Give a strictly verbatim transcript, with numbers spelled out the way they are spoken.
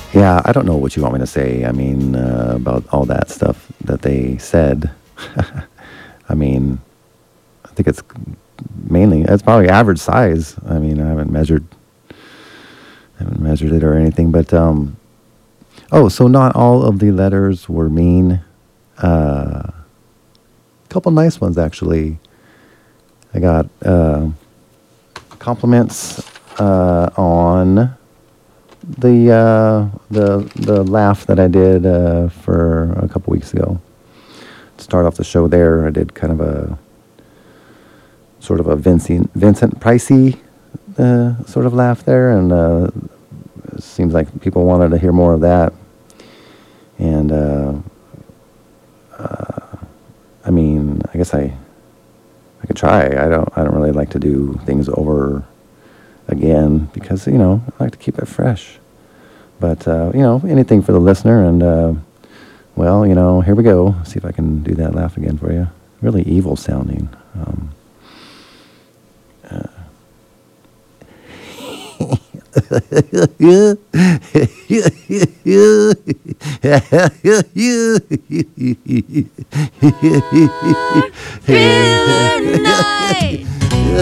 Yeah, I don't know what you want me to say. I mean, uh, about all that stuff that they said. I mean, I think it's mainly, it's probably average size. I mean, I haven't measured, haven't measured it or anything, but, um, oh, so not all of the letters were mean. Uh, a couple nice ones, actually. I got, uh, compliments, uh, on the, uh, the, the laugh that I did, uh, for a couple weeks ago. To start off the show there, I did kind of a, sort of a Vincent, Vincent Pricey, uh, sort of laugh there, and, uh, it seems like people wanted to hear more of that. And, uh, uh, I mean, I guess I, I could try. I don't, I don't really like to do things over again because, you know, I like to keep it fresh. But, uh, you know, anything for the listener. And, uh, well, you know, here we go. See if I can do that laugh again for you. Really evil sounding. Um, uh, Good night.